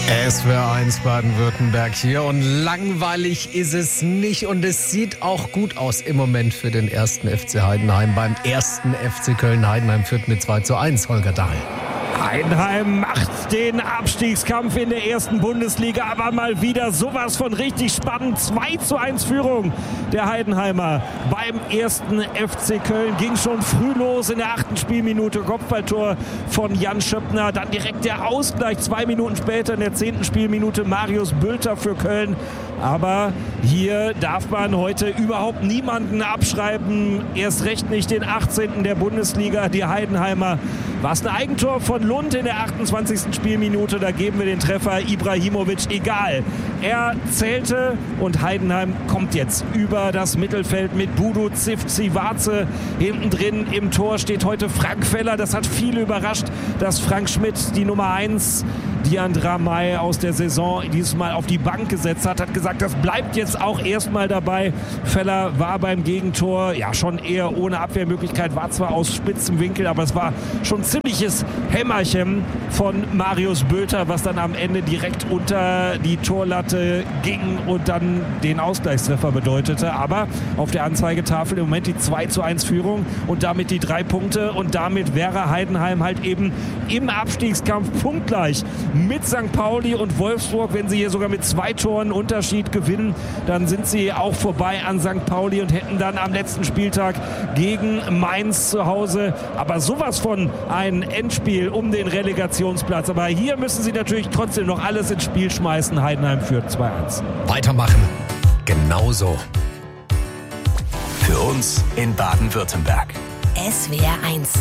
SWR1 Baden-Württemberg hier und langweilig ist es nicht und es sieht auch gut aus im Moment für den ersten FC Heidenheim. Beim ersten FC Köln-Heidenheim führt mit 2:1 Holger Dahl. Heidenheim macht den Abstiegskampf in der ersten Bundesliga, aber mal wieder sowas von richtig spannend. 2:1 Führung der Heidenheimer beim ersten FC Köln. Ging schon früh los in der 8. Spielminute. Kopfballtor von Jan Schöppner. Dann direkt der Ausgleich 2 Minuten später in der 10. Spielminute. Marius Bülter für Köln. Aber hier darf man heute überhaupt niemanden abschreiben. Erst recht nicht den 18. der Bundesliga. Die Heidenheimer. War es ein Eigentor von Lund in der 28. Spielminute? Da geben wir den Treffer Ibrahimovic. Egal. Er zählte und Heidenheim kommt jetzt über das Mittelfeld mit Budu Zivcivace. Hinten drin im Tor steht heute Frank Feller. Das hat viele überrascht, dass Frank Schmidt die Nummer 1, Dian Dramay, aus der Saison dieses Mal auf die Bank gesetzt hat. Hat gesagt, das bleibt jetzt auch erstmal dabei. Feller war beim Gegentor ja schon eher ohne Abwehrmöglichkeit, war zwar aus spitzem Winkel, aber es war schon ziemliches Hämmerchen von Marius Bülter, was dann am Ende direkt unter die Torlatte ging und dann den Ausgleichstreffer bedeutete. Aber auf der Anzeigetafel im Moment die 2:1 Führung und damit die 3 Punkte und damit wäre Heidenheim halt eben im Abstiegskampf punktgleich mit St. Pauli und Wolfsburg. Wenn sie hier sogar mit 2 Toren Unterschied gewinnen, dann sind sie auch vorbei an St. Pauli und hätten dann am letzten Spieltag gegen Mainz zu Hause aber sowas von ein Endspiel um den Relegationsplatz. Aber hier müssen sie natürlich trotzdem noch alles ins Spiel schmeißen. Heidenheim führt 2:1. Weitermachen. Genauso. Für uns in Baden-Württemberg. SWR1